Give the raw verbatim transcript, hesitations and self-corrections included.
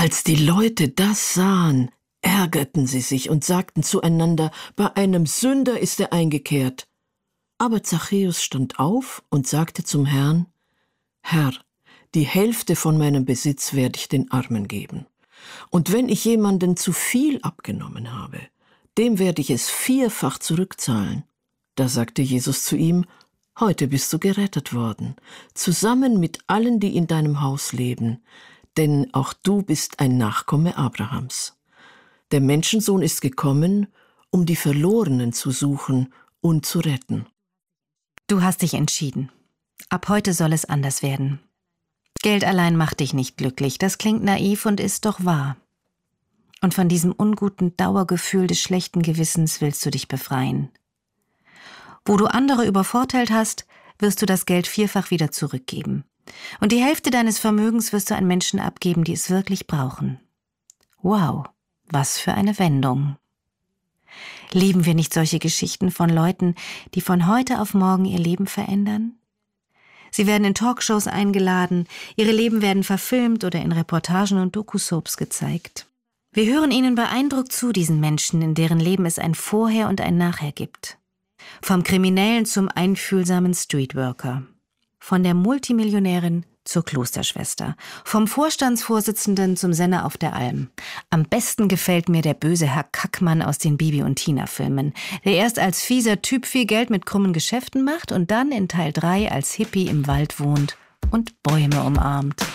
Als die Leute das sahen, ärgerten sie sich und sagten zueinander, bei einem Sünder ist er eingekehrt. Aber Zachäus stand auf und sagte zum Herrn, Herr, die Hälfte von meinem Besitz werde ich den Armen geben. Und wenn ich jemanden zu viel abgenommen habe, dem werde ich es vierfach zurückzahlen. Da sagte Jesus zu ihm, heute bist du gerettet worden, zusammen mit allen, die in deinem Haus leben, denn auch du bist ein Nachkomme Abrahams. Der Menschensohn ist gekommen, um die Verlorenen zu suchen und zu retten. Du hast dich entschieden. Ab heute soll es anders werden. Geld allein macht dich nicht glücklich, das klingt naiv und ist doch wahr. Und von diesem unguten Dauergefühl des schlechten Gewissens willst du dich befreien. Wo du andere übervorteilt hast, wirst du das Geld vierfach wieder zurückgeben. Und die Hälfte deines Vermögens wirst du an Menschen abgeben, die es wirklich brauchen. Wow, was für eine Wendung. Lieben wir nicht solche Geschichten von Leuten, die von heute auf morgen ihr Leben verändern? Sie werden in Talkshows eingeladen, ihre Leben werden verfilmt oder in Reportagen und Doku-Soaps gezeigt. Wir hören ihnen beeindruckt zu, diesen Menschen, in deren Leben es ein Vorher und ein Nachher gibt. Vom Kriminellen zum einfühlsamen Streetworker. Von der Multimillionärin zur Klosterschwester. Vom Vorstandsvorsitzenden zum Senner auf der Alm. Am besten gefällt mir der böse Herr Kackmann aus den Bibi- und Tina-Filmen, der erst als fieser Typ viel Geld mit krummen Geschäften macht und dann in Teil drei als Hippie im Wald wohnt und Bäume umarmt.